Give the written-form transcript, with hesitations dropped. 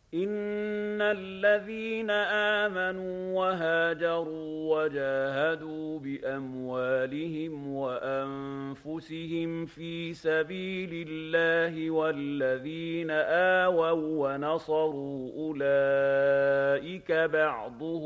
إن الذين آمنوا وهاجروا وجاهدوا بأموالهم وأنفسهم في سبيل الله والذين آووا ونصروا أولئك بعضهم